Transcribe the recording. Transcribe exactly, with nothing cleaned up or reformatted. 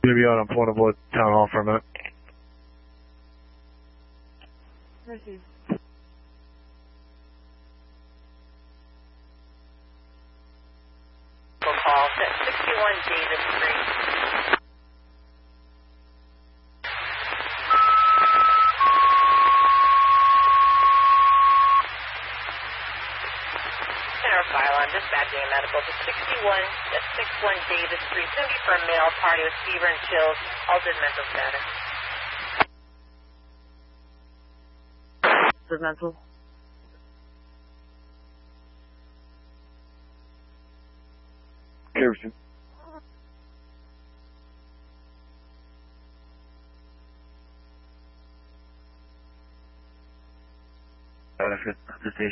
Gonna be out on Portable Town Hall for a minute. Received. Call sixty-one Davis Street. Center file on dispatching medical to sixty-one, that's sixty-one Davis Street. Cindy for a male party with fever and chills, altered mental status. The mental. Kirsten. Uh, that's the station.